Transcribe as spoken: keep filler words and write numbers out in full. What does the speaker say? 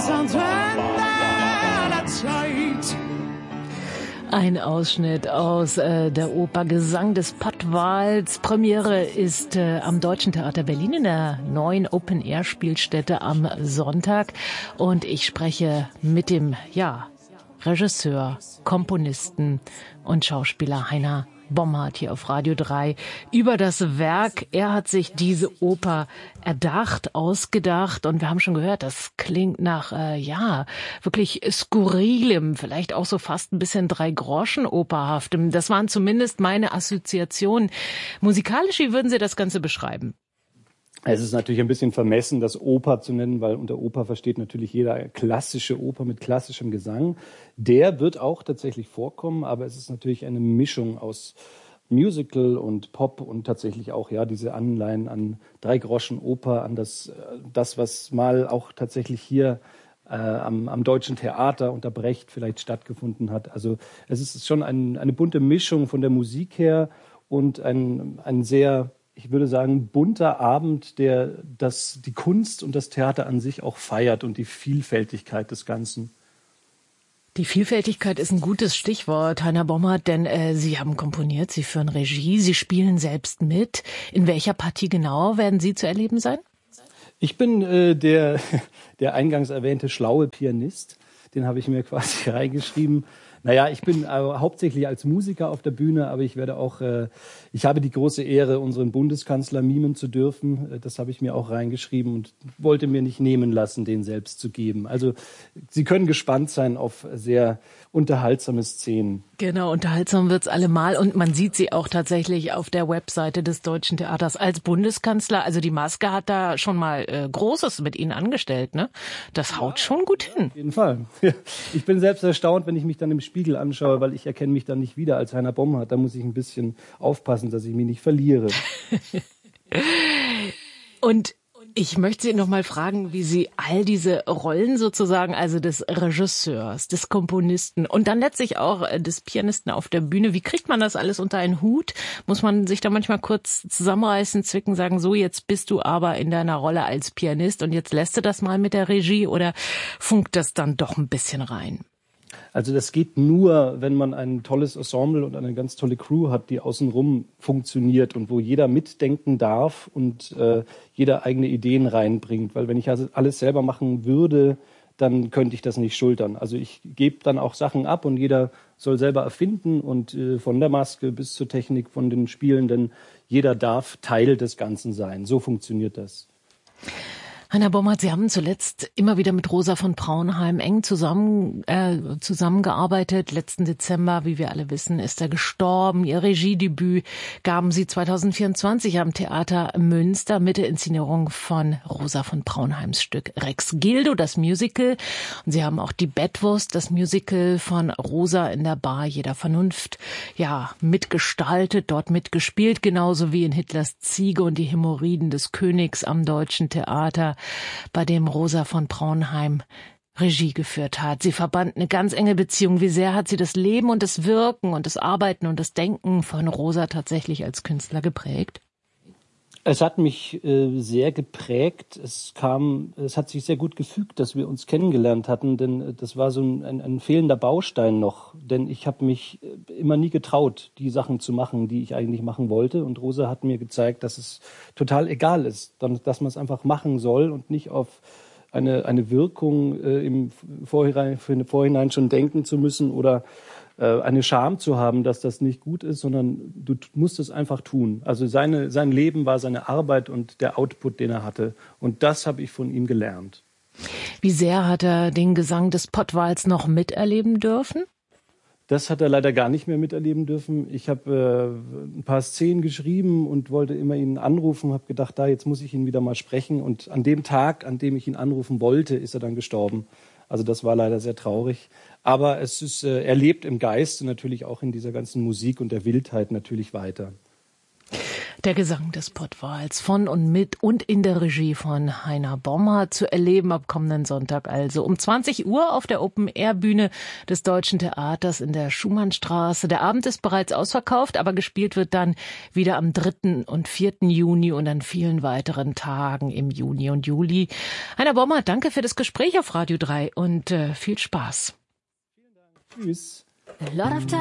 Ein Ausschnitt aus äh, der Oper Gesang des Pottwals. Premiere ist äh, am Deutschen Theater Berlin in der neuen Open-Air-Spielstätte am Sonntag. Und ich spreche mit dem, ja, Regisseur, Komponisten und Schauspieler Heiner Bomhard hier auf Radio drei über das Werk. Er hat sich diese Oper erdacht, ausgedacht und wir haben schon gehört, das klingt nach, äh, ja, wirklich skurrilem, vielleicht auch so fast ein bisschen Drei-Groschen-Operhaftem. Das waren zumindest meine Assoziationen. Musikalisch, wie würden Sie das Ganze beschreiben? Es ist natürlich ein bisschen vermessen, das Oper zu nennen, weil unter Oper versteht natürlich jeder klassische Oper mit klassischem Gesang. Der wird auch tatsächlich vorkommen, aber es ist natürlich eine Mischung aus Musical und Pop und tatsächlich auch ja diese Anleihen an Drei-Groschen-Oper, an das, das, was mal auch tatsächlich hier äh, am, am Deutschen Theater unter Brecht vielleicht stattgefunden hat. Also es ist schon ein, eine bunte Mischung von der Musik her und ein, ein sehr, ich würde sagen, bunter Abend, der das, die Kunst und das Theater an sich auch feiert und die Vielfältigkeit des Ganzen. Die Vielfältigkeit ist ein gutes Stichwort, Heiner Bomhard, denn äh, Sie haben komponiert, Sie führen Regie, Sie spielen selbst mit. In welcher Partie genau werden Sie zu erleben sein? Ich bin äh, der, der eingangs erwähnte schlaue Pianist. Den habe ich mir quasi reingeschrieben. Naja, ich bin äh, hauptsächlich als Musiker auf der Bühne, aber ich werde auch, äh, ich habe die große Ehre, unseren Bundeskanzler mimen zu dürfen. Das habe ich mir auch reingeschrieben und wollte mir nicht nehmen lassen, den selbst zu geben. Also Sie können gespannt sein auf sehr unterhaltsame Szenen. Genau, unterhaltsam wird's allemal und man sieht Sie auch tatsächlich auf der Webseite des Deutschen Theaters als Bundeskanzler. Also die Maske hat da schon mal äh, Großes mit Ihnen angestellt, ne? Das haut schon gut hin. Auf jeden Fall. Ich bin selbst erstaunt, wenn ich mich dann im Spiegel anschaue, weil ich erkenne mich dann nicht wieder als Heiner Bomhard. Da muss ich ein bisschen aufpassen, dass ich mich nicht verliere. Und ich möchte Sie noch mal fragen, wie Sie all diese Rollen sozusagen, also des Regisseurs, des Komponisten und dann letztlich auch des Pianisten auf der Bühne, wie kriegt man das alles unter einen Hut? Muss man sich da manchmal kurz zusammenreißen, zwicken, sagen, so, jetzt bist du aber in deiner Rolle als Pianist und jetzt lässt du das mal mit der Regie oder funkt das dann doch ein bisschen rein? Also das geht nur, wenn man ein tolles Ensemble und eine ganz tolle Crew hat, die außenrum funktioniert und wo jeder mitdenken darf und äh, jeder eigene Ideen reinbringt. Weil wenn ich also alles selber machen würde, dann könnte ich das nicht schultern. Also ich gebe dann auch Sachen ab und jeder soll selber erfinden und äh, von der Maske bis zur Technik von den Spielenden, jeder darf Teil des Ganzen sein. So funktioniert das. Heiner Bomhard, Sie haben zuletzt immer wieder mit Rosa von Praunheim eng zusammen äh, zusammengearbeitet. Letzten Dezember, wie wir alle wissen, ist er gestorben. Ihr Regiedebüt gaben Sie zwanzig vierundzwanzig am Theater Münster mit der Inszenierung von Rosa von Praunheims Stück Rex Gildo, das Musical. Und Sie haben auch die Bettwurst, das Musical von Rosa in der Bar jeder Vernunft, ja, mitgestaltet, dort mitgespielt, genauso wie in Hitlers Ziege und die Hämorrhoiden des Königs am Deutschen Theater, bei dem Rosa von Praunheim Regie geführt hat. Sie verband eine ganz enge Beziehung. Wie sehr hat sie das Leben und das Wirken und das Arbeiten und das Denken von Rosa tatsächlich als Künstler geprägt? Es hat mich äh, sehr geprägt. Es kam, es hat sich sehr gut gefügt, dass wir uns kennengelernt hatten, denn äh, das war so ein, ein, ein fehlender Baustein noch. Denn ich habe mich äh, immer nie getraut, die Sachen zu machen, die ich eigentlich machen wollte. Und Rosa hat mir gezeigt, dass es total egal ist, dann, dass man es einfach machen soll und nicht auf eine, eine Wirkung äh, im Vorhinein, für den Vorhinein schon denken zu müssen oder eine Scham zu haben, dass das nicht gut ist, sondern du musst es einfach tun. Also seine, sein Leben war seine Arbeit und der Output, den er hatte. Und das habe ich von ihm gelernt. Wie sehr hat er den Gesang des Pottwals noch miterleben dürfen? Das hat er leider gar nicht mehr miterleben dürfen. Ich habe äh, ein paar Szenen geschrieben und wollte immer ihn anrufen, habe gedacht, da jetzt muss ich ihn wieder mal sprechen. Und an dem Tag, an dem ich ihn anrufen wollte, ist er dann gestorben. Also das war leider sehr traurig. Aber es ist, äh, er lebt im Geiste natürlich auch in dieser ganzen Musik und der Wildheit natürlich weiter. Der Gesang des Pottwals von und mit und in der Regie von Heiner Bommer zu erleben ab kommenden Sonntag also um zwanzig Uhr auf der Open-Air-Bühne des Deutschen Theaters in der Schumannstraße. Der Abend ist bereits ausverkauft, aber gespielt wird dann wieder am dritten und vierten Juni und an vielen weiteren Tagen im Juni und Juli. Heiner Bommer, danke für das Gespräch auf Radio drei und äh, viel Spaß. Vielen Dank. Tschüss. A lot of time.